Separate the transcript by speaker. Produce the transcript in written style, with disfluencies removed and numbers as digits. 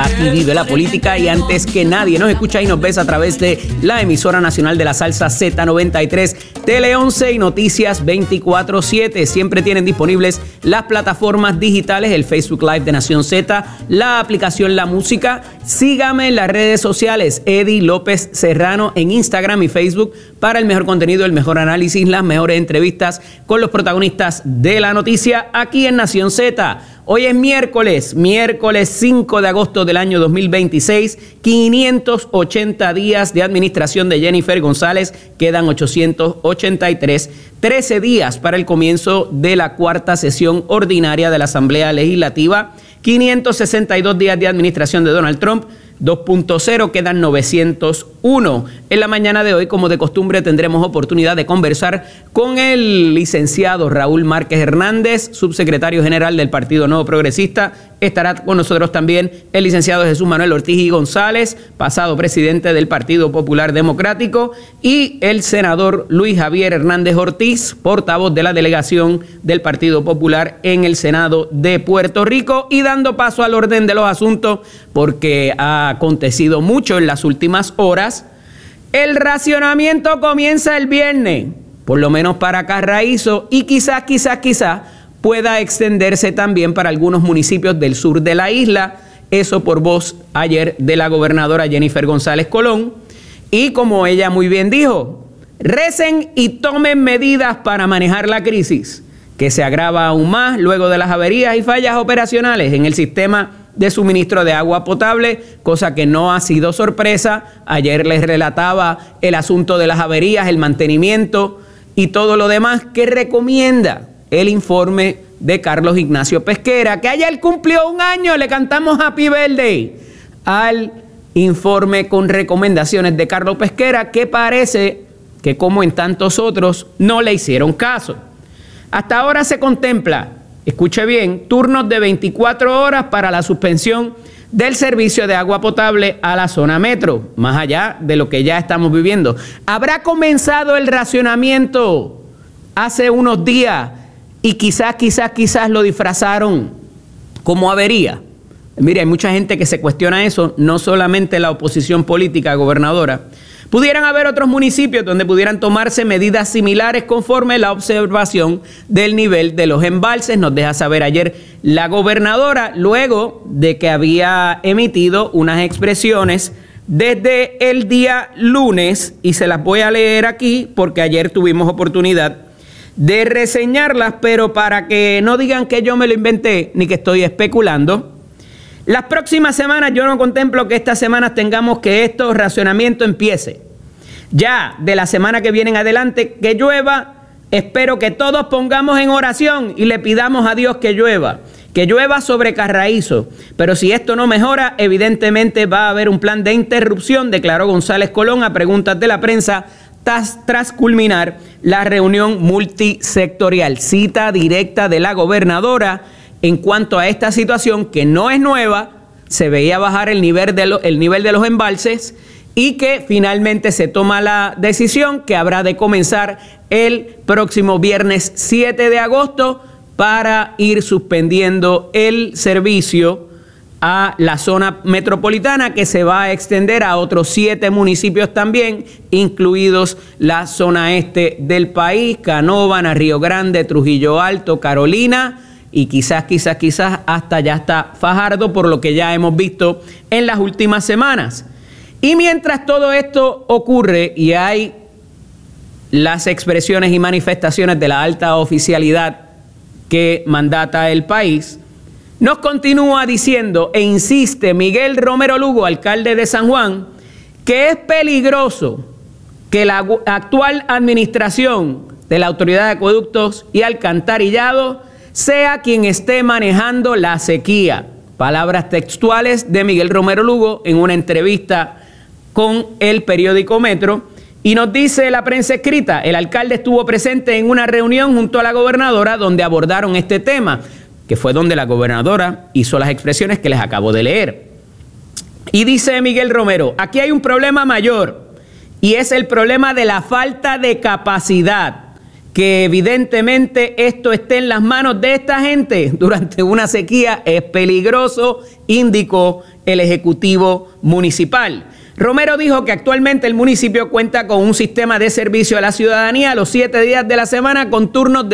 Speaker 1: aquí vive la política y antes que nadie nos escucha y nos ves a través de la emisora nacional de la salsa Z93, Tele 11 y Noticias 24/7. Siempre tienen disponibles las plataformas digitales, el Facebook Live de Nación Z, la aplicación La Música. Sígame en las redes sociales, Eddie López Serrano en Instagram y Facebook para el mejor contenido, el mejor análisis, las mejores entrevistas con los protagonistas de la noticia aquí en Nación Z. Hoy es miércoles 5 de agosto del año 2026, 580 días de administración de Jennifer González, quedan 883, 13 días para el comienzo de la cuarta sesión ordinaria de la Asamblea Legislativa, 562 días de administración de Donald Trump, 2.0, quedan 901. En la mañana de hoy, como de costumbre, tendremos oportunidad de conversar con el licenciado Raúl Márquez Hernández, subsecretario general del Partido Nuevo Progresista. Estará con nosotros también el licenciado Jesús Manuel Ortiz y González, pasado presidente del Partido Popular Democrático, y el senador Luis Javier Hernández Ortiz, portavoz de la delegación del Partido Popular en el Senado de Puerto Rico. Y dando paso al orden de los asuntos, porque ha acontecido mucho en las últimas horas, el racionamiento comienza el viernes, por lo menos para Carraízo, y quizás pueda extenderse también para algunos municipios del sur de la isla. Eso por voz ayer de la gobernadora Jennifer González Colón. Y como ella muy bien dijo, recen y tomen medidas para manejar la crisis, que se agrava aún más luego de las averías y fallas operacionales en el sistema de suministro de agua potable, cosa que no ha sido sorpresa. Ayer les relataba el asunto de las averías, el mantenimiento y todo lo demás que recomienda el informe de Carlos Ignacio Pesquera, que ayer cumplió un año. Le cantamos Happy Birthday al informe con recomendaciones de Carlos Pesquera, que parece que, como en tantos otros, no le hicieron caso. Hasta ahora se contempla, escuche bien, turnos de 24 horas para la suspensión del servicio de agua potable a la zona metro, más allá de lo que ya estamos viviendo. Habrá comenzado el racionamiento hace unos días y quizás lo disfrazaron como avería. Mire, hay mucha gente que se cuestiona eso, no solamente la oposición política, gobernadora. Pudieran haber otros municipios donde pudieran tomarse medidas similares conforme a la observación del nivel de los embalses. Nos deja saber ayer la gobernadora, luego de que había emitido unas expresiones desde el día lunes, y se las voy a leer aquí porque ayer tuvimos oportunidad de reseñarlas, pero para que no digan que yo me lo inventé ni que estoy especulando. Las próximas semanas yo no contemplo que estas semanas tengamos que estos racionamiento empiece. Ya de la semana que viene en adelante que llueva, espero que todos pongamos en oración y le pidamos a Dios que llueva sobre Carraízo. Pero si esto no mejora, evidentemente va a haber un plan de interrupción, declaró González Colón a preguntas de la prensa tras culminar la reunión multisectorial. Cita directa de la gobernadora en cuanto a esta situación, que no es nueva. Se veía bajar el nivel de los embalses y que finalmente se toma la decisión que habrá de comenzar el próximo viernes 7 de agosto para ir suspendiendo el servicio a la zona metropolitana, que se va a extender a otros 7 municipios también, incluidos la zona este del país: Canóvana, Río Grande, Trujillo Alto, Carolina, y quizás hasta ya está Fajardo, por lo que ya hemos visto en las últimas semanas. Y mientras todo esto ocurre y hay las expresiones y manifestaciones de la alta oficialidad que mandata el país, nos continúa diciendo e insiste Miguel Romero Lugo, alcalde de San Juan, que es peligroso que la actual administración de la Autoridad de Acueductos y Alcantarillado sea quien esté manejando la sequía. Palabras textuales de Miguel Romero Lugo en una entrevista con el periódico Metro. Y nos dice la prensa escrita, el alcalde estuvo presente en una reunión junto a la gobernadora donde abordaron este tema, que fue donde la gobernadora hizo las expresiones que les acabo de leer. Y dice Miguel Romero, aquí hay un problema mayor, y es el problema de la falta de capacidad. Que evidentemente esto esté en las manos de esta gente durante una sequía es peligroso, indicó el Ejecutivo Municipal. Romero dijo que actualmente el municipio cuenta con un sistema de servicio a la ciudadanía los 7 días de la semana con turnos de